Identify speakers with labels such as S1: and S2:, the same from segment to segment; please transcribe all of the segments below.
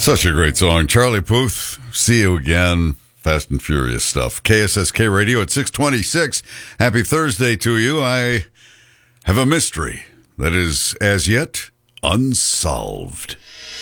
S1: Such a great song. Charlie Puth, see you again. Fast and Furious stuff. KSSK Radio at 626. Happy Thursday to you. I have a mystery that is as yet unsolved.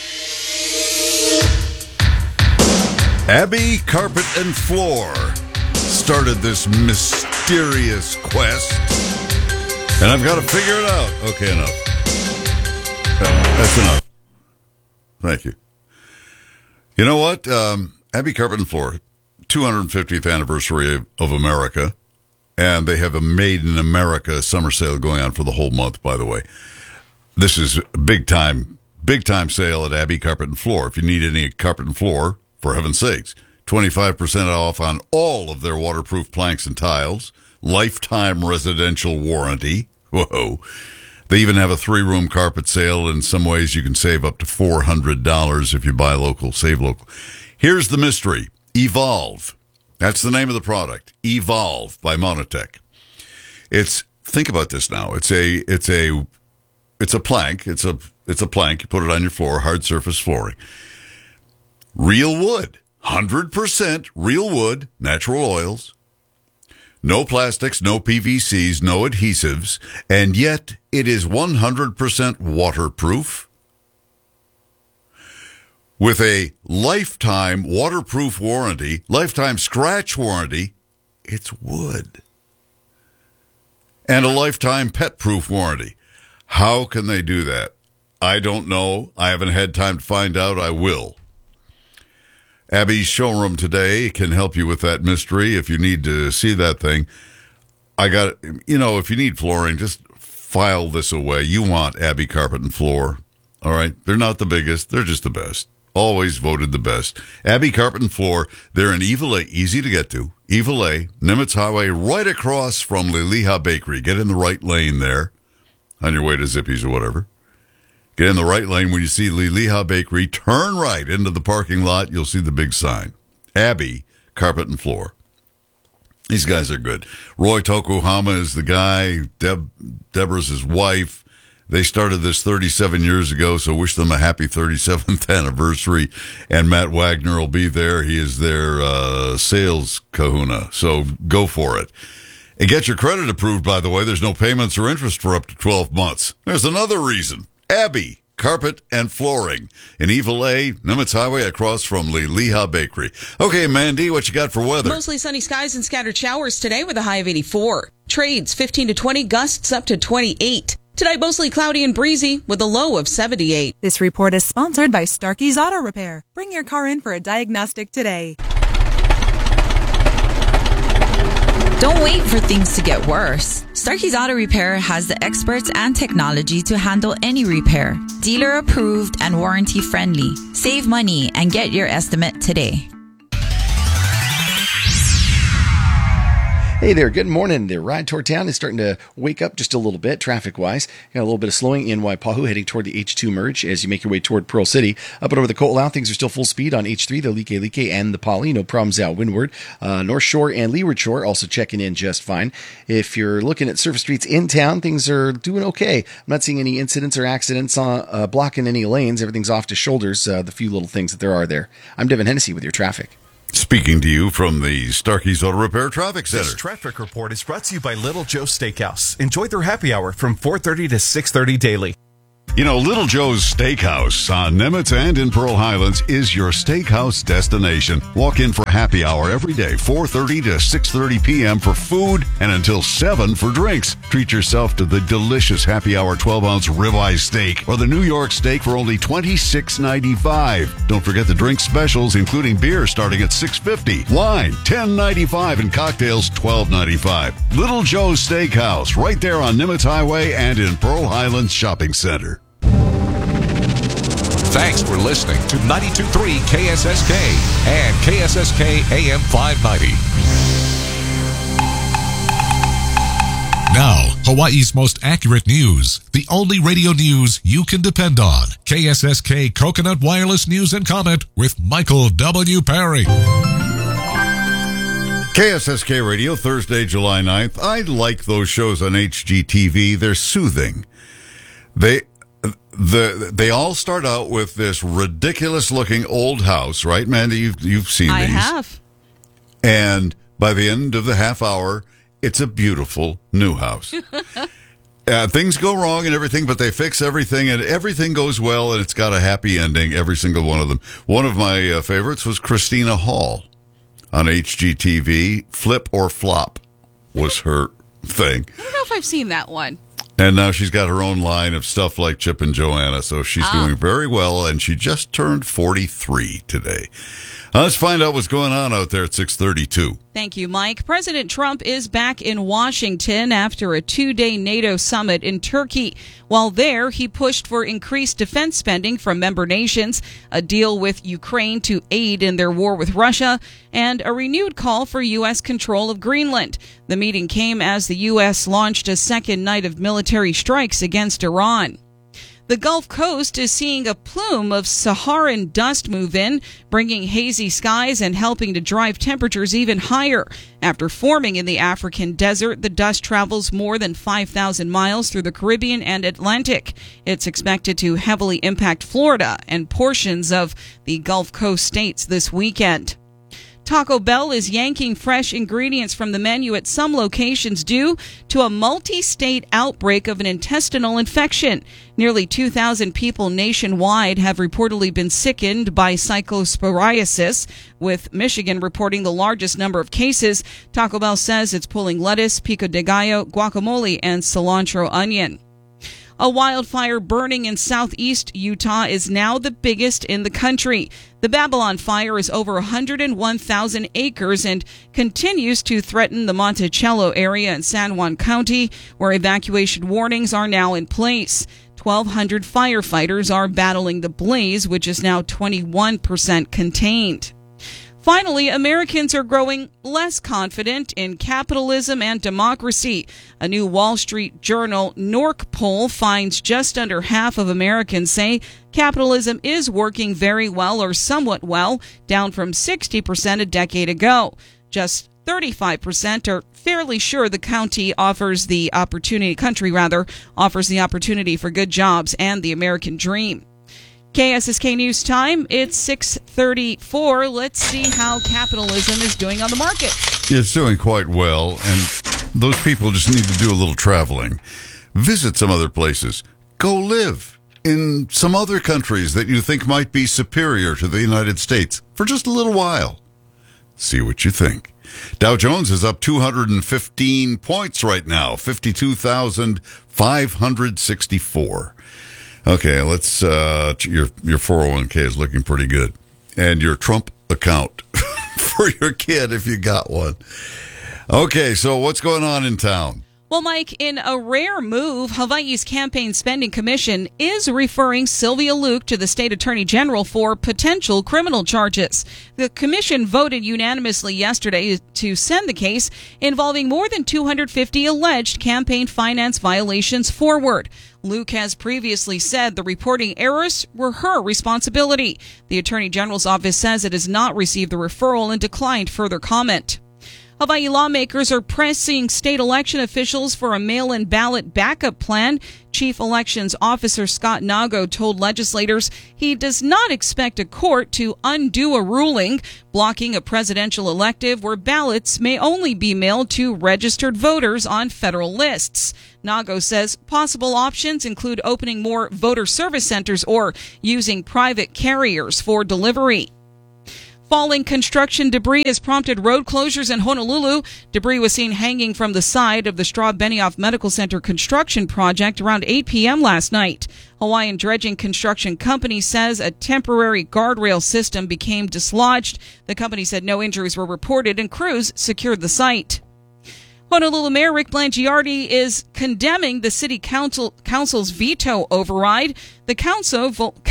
S1: Abbey Carpet and Floor started this mysterious quest, and I've got to figure it out. Okay, enough. That's enough. Thank you. You know what? Abbey Carpet and Floor, 250th anniversary of America, and they have a Made in America summer sale going on for the whole month, by the way. This is a big time sale at Abbey Carpet and Floor. If you need any carpet and floor, for heaven's sakes, 25% off on all of their waterproof planks and tiles, lifetime residential warranty. Whoa. They even have a 3-room carpet sale. In some ways, you can save up to $400 if you buy local, save local. Here's the mystery. Evolve. That's the name of the product. Evolve by Monotech. Think about this now. It's a plank. It's a plank. You put it on your floor, hard surface flooring. Real wood. 100% real wood, natural oils. No plastics, no PVCs, no adhesives, and yet it is 100% waterproof with a lifetime waterproof warranty, lifetime scratch warranty. It's wood. And a lifetime pet-proof warranty. How can they do that? I don't know. I haven't had time to find out. I will. Abbey's showroom today can help you with that mystery if you need to see that thing. If you need flooring, just file this away. You want Abbey Carpet and Floor. All right? They're not the biggest. They're just the best. Always voted the best. Abbey Carpet and Floor, they're in Evelay, easy to get to. Evelay, Nimitz Highway, right across from Liliha Bakery. Get in the right lane there on your way to Zippy's or whatever. Get in the right lane. When you see Liliha Bakery, turn right into the parking lot. You'll see the big sign. Abbey Carpet and Floor. These guys are good. Roy Tokuhama is the guy. Deborah's his wife. They started this 37 years ago, so wish them a happy 37th anniversary. And Matt Wagner will be there. He is their sales kahuna, so go for it. And get your credit approved, by the way. There's no payments or interest for up to 12 months. There's another reason. Abbey Carpet and Flooring in Evelay, Nimitz Highway, across from Liliha Bakery. Okay, Mandy, what you got for weather?
S2: Mostly sunny skies and scattered showers today with a high of 84. Trades 15 to 20, gusts up to 28. Tonight, mostly cloudy and breezy with a low of 78.
S3: This report is sponsored by Starkey's Auto Repair. Bring your car in for a diagnostic today.
S4: Don't wait for things to get worse. Starkey's Auto Repair has the experts and technology to handle any repair. Dealer approved and warranty friendly. Save money and get your estimate today.
S5: Hey there, good morning. The ride toward town is starting to wake up just a little bit traffic-wise. Got a little bit of slowing in Waipahu heading toward the H2 merge as you make your way toward Pearl City. Up and over the Ko'olau, things are still full speed on H3, the Like and the Pali. No problems out windward. North Shore and Leeward Shore also checking in just fine. If you're looking at surface streets in town, things are doing okay. I'm not seeing any incidents or accidents blocking any lanes. Everything's off to shoulders, the few little things that there are there. I'm Devin Hennessy with your traffic.
S1: Speaking to you from the Starkey's Auto Repair Traffic Center.
S6: This traffic report is brought to you by Little Joe's Steakhouse. Enjoy their happy hour from 4:30 to 6:30 daily.
S1: You know, Little Joe's Steakhouse on Nimitz and in Pearl Highlands is your steakhouse destination. Walk in for happy hour every day, 4:30 to 6:30 p.m. for food and until 7 for drinks. Treat yourself to the delicious happy hour 12-ounce ribeye steak or the New York steak for only $26.95. Don't forget the drink specials, including beer starting at $6.50, wine $10.95, and cocktails $12.95. Little Joe's Steakhouse, right there on Nimitz Highway and in Pearl Highlands Shopping Center.
S7: Thanks for listening to 92.3 KSSK and KSSK AM 590.
S8: Now, Hawaii's most accurate news. The only radio news you can depend on. KSSK Coconut Wireless News and Comment with Michael W. Perry.
S1: KSSK Radio, Thursday, July 9th. I like those shows on HGTV. They're soothing. They all start out with this ridiculous-looking old house, right, Mandy? You've seen
S2: I
S1: these.
S2: have.
S1: And by the end of the half hour, it's a beautiful new house. Things go wrong and everything, but they fix everything, and everything goes well, and it's got a happy ending, every single one of them. One of my favorites was Christina Hall on HGTV. Flip or Flop was her thing.
S2: I don't know if I've seen that one.
S1: And now she's got her own line of stuff like Chip and Joanna, so she's doing very well, and she just turned 43 today. Let's find out what's going on out there at 6:32.
S2: Thank you, Mike. President Trump is back in Washington after a 2-day NATO summit in Turkey. While there, he pushed for increased defense spending from member nations, a deal with Ukraine to aid in their war with Russia, and a renewed call for U.S. control of Greenland. The meeting came as the U.S. launched a second night of military strikes against Iran. The Gulf Coast is seeing a plume of Saharan dust move in, bringing hazy skies and helping to drive temperatures even higher. After forming in the African desert, the dust travels more than 5,000 miles through the Caribbean and Atlantic. It's expected to heavily impact Florida and portions of the Gulf Coast states this weekend. Taco Bell is yanking fresh ingredients from the menu at some locations due to a multi-state outbreak of an intestinal infection. Nearly 2,000 people nationwide have reportedly been sickened by cyclosporiasis, with Michigan reporting the largest number of cases. Taco Bell says it's pulling lettuce, pico de gallo, guacamole, and cilantro onion. A wildfire burning in southeast Utah is now the biggest in the country. The Babylon fire is over 101,000 acres and continues to threaten the Monticello area in San Juan County, where evacuation warnings are now in place. 1,200 firefighters are battling the blaze, which is now 21% contained. Finally, Americans are growing less confident in capitalism and democracy. A new Wall Street Journal NORC poll finds just under half of Americans say capitalism is working very well or somewhat well, down from 60% a decade ago. Just 35% are fairly sure the country offers the opportunity for good jobs and the American dream. KSSK News Time, it's 6:34. Let's see how capitalism is doing on the market.
S1: It's doing quite well, and those people just need to do a little traveling. Visit some other places. Go live in some other countries that you think might be superior to the United States for just a little while. See what you think. Dow Jones is up 215 points right now, 52,564. Okay, let's, your 401k is looking pretty good. And your Trump account for your kid if you got one. Okay, so what's going on in town?
S2: Well, Mike, in a rare move, Hawaii's Campaign Spending Commission is referring Sylvia Luke to the state attorney general for potential criminal charges. The commission voted unanimously yesterday to send the case involving more than 250 alleged campaign finance violations forward. Luke has previously said the reporting errors were her responsibility. The attorney general's office says it has not received the referral and declined further comment. Hawaii lawmakers are pressing state election officials for a mail-in ballot backup plan. Chief Elections Officer Scott Nago told legislators he does not expect a court to undo a ruling blocking a presidential elective where ballots may only be mailed to registered voters on federal lists. Nago says possible options include opening more voter service centers or using private carriers for delivery. Falling construction debris has prompted road closures in Honolulu. Debris was seen hanging from the side of the Straub Benioff Medical Center construction project around 8 p.m. last night. Hawaiian Dredging Construction Company says a temporary guardrail system became dislodged. The company said no injuries were reported and crews secured the site. Honolulu Mayor Rick Blangiardi is condemning the city council's veto override. The council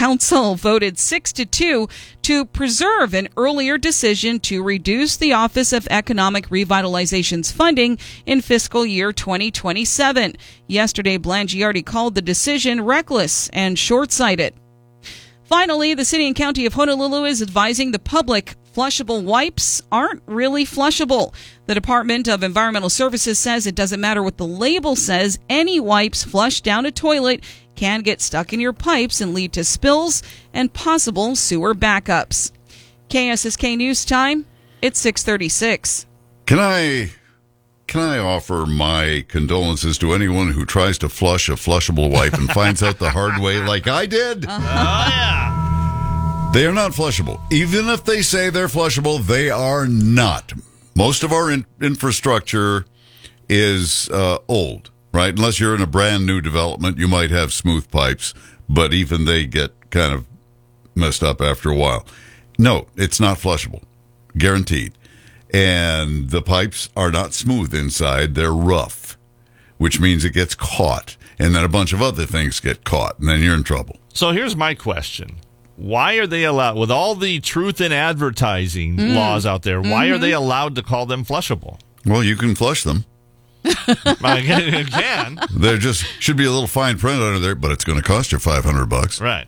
S2: voted 6-2 to preserve an earlier decision to reduce the Office of Economic Revitalization's funding in fiscal year 2027. Yesterday, Blangiardi called the decision reckless and short-sighted. Finally, the city and county of Honolulu is advising the public flushable wipes aren't really flushable. The Department of Environmental Services says it doesn't matter what the label says. Any wipes flushed down a toilet can get stuck in your pipes and lead to spills and possible sewer backups. KSSK News Time, it's 6:36.
S1: Can I offer my condolences to anyone who tries to flush a flushable wipe and finds out the hard way like I did?
S9: Oh, yeah.
S1: They are not flushable. Even if they say they're flushable, they are not. Most of our infrastructure is old, right? Unless you're in a brand new development, you might have smooth pipes, but even they get kind of messed up after a while. No, it's not flushable. Guaranteed. And the pipes are not smooth inside. They're rough, which means it gets caught. And then a bunch of other things get caught, and then you're in trouble.
S9: So here's my question. Why are they allowed, with all the truth in advertising laws out there, why are they allowed to call them flushable?
S1: Well, you can flush them.
S9: You can.
S1: There just should be a little fine print under there, but it's going to cost you $500.
S9: Right.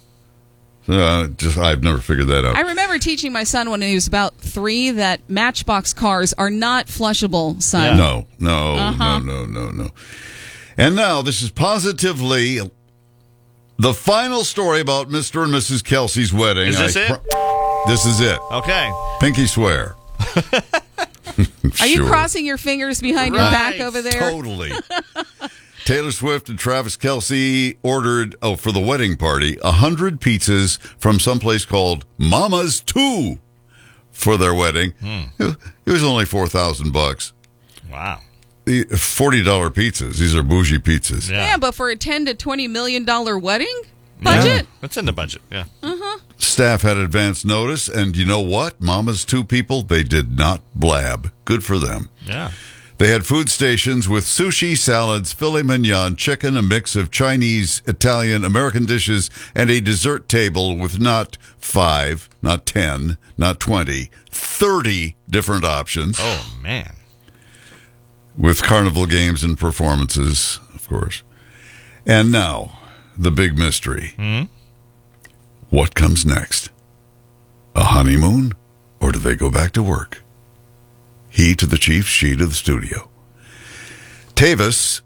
S1: I've never figured that out.
S2: I remember teaching my son when he was about 3 that Matchbox cars are not flushable, son.
S1: Yeah. No. And now this is positively the final story about Mr. and Mrs. Kelsey's wedding.
S9: Is this it?
S1: This is it.
S9: Okay.
S1: Pinky swear.
S2: Are you crossing your fingers behind your back over there?
S1: Totally. Taylor Swift and Travis Kelce ordered, for the wedding party, 100 pizzas from someplace called Mama's 2 for their wedding. It was only $4,000.
S9: Wow.
S1: $40 pizzas. These are bougie pizzas.
S2: Yeah, but for a $10 to $20 million wedding budget?
S9: Yeah, that's in the budget, yeah.
S1: Staff had advance notice, and you know what? Mama's 2 people, they did not blab. Good for them.
S9: Yeah.
S1: They had food stations with sushi, salads, filet mignon, chicken, a mix of Chinese, Italian, American dishes, and a dessert table with not 5, not 10, not 20, 30 different options.
S9: Oh, man.
S1: With carnival games and performances, of course. And now, the big mystery. What comes next? A honeymoon? Or do they go back to work? He to the chief, she to the studio. Tavis.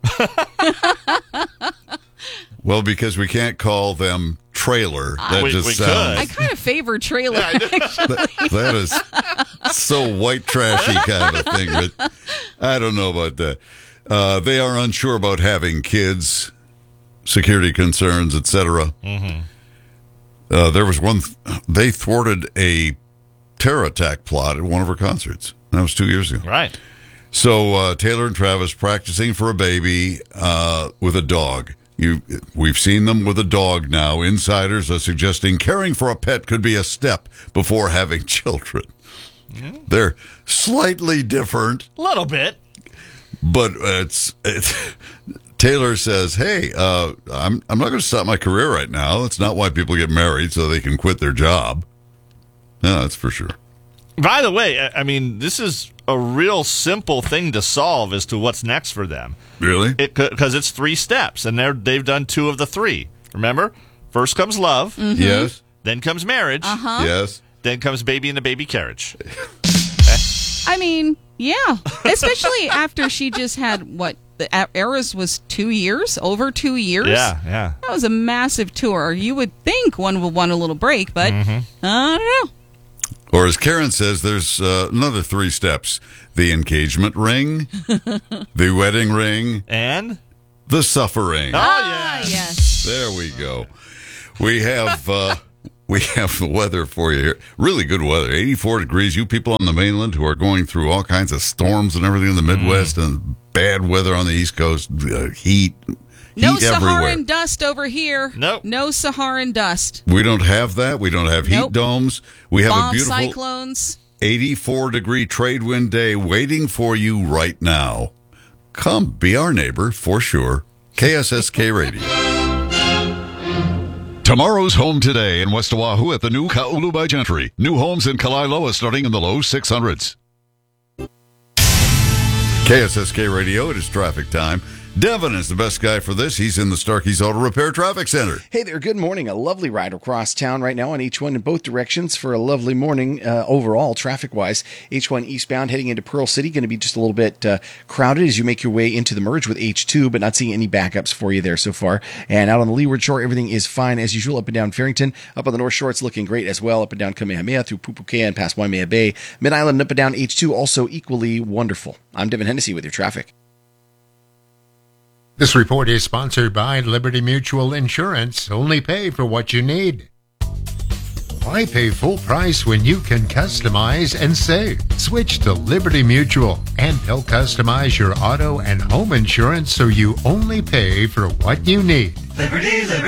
S1: Well, because we can't call them trailer. That
S9: we
S1: just
S9: could.
S1: sounds.
S2: I kind of favor trailer.
S1: That is so white trashy kind of a thing. But I don't know about that. They are unsure about having kids, security concerns, etc. There was one. They thwarted a terror attack plot at one of her concerts. That was 2 years ago.
S9: Right.
S1: So Taylor and Travis practicing for a baby with a dog. We've seen them with a dog now. Insiders are suggesting caring for a pet could be a step before having children. They're slightly different.
S9: A little bit.
S1: But it's Taylor says, hey, I'm not going to stop my career right now. That's not why people get married, so they can quit their job. No, that's for sure.
S9: By the way, I mean, this is a real simple thing to solve as to what's next for them.
S1: Really?
S9: Because it's 3 steps, and they've done 2 of the 3. Remember? First comes love.
S1: Yes.
S9: Then comes marriage.
S1: Yes.
S9: Then comes baby in a baby carriage.
S2: I mean, yeah. Especially after she just had, the Eras was 2 years? Over 2 years?
S9: Yeah.
S2: That was a massive tour. You would think one would want a little break, but I don't know.
S1: Or as Karen says, there's another 3 steps. The engagement ring, the wedding ring,
S9: and
S1: the suffering.
S9: Oh,
S2: yes.
S1: There we go. We have the weather for you here. Really good weather. 84 degrees. You people on the mainland who are going through all kinds of storms and everything in the Midwest and bad weather on the East Coast, heat.
S2: No
S1: Heat everywhere.
S2: Saharan dust over here.
S9: Nope.
S2: No Saharan dust.
S1: We don't have that. We don't have heat domes. We have
S2: Bomb
S1: a beautiful
S2: cyclones.
S1: 84-degree trade wind day waiting for you right now. Come be our neighbor for sure. KSSK Radio. Tomorrow's home today in West Oahu at the new Ka'ulu by Gentry. New homes in Kalailoa starting in the low 600s. KSSK Radio, it is traffic time. Devin is the best guy for this. He's in the Starkey's Auto Repair Traffic Center.
S5: Hey there, good morning. A lovely ride across town right now on H1 in both directions for a lovely morning overall, traffic-wise. H1 eastbound heading into Pearl City, going to be just a little bit crowded as you make your way into the merge with H2, but not seeing any backups for you there so far. And out on the Leeward Shore, everything is fine as usual. Up and down Farrington. Up on the North Shore, it's looking great as well. Up and down Kamehameha through Pupukea and past Waimea Bay. Mid-Island and up and down H2, also equally wonderful. I'm Devin Hennessy with your traffic.
S10: This report is sponsored by Liberty Mutual Insurance. Only pay for what you need. Why pay full price when you can customize and save? Switch to Liberty Mutual, and they'll customize your auto and home insurance so you only pay for what you need.
S11: Liberty, Liberty.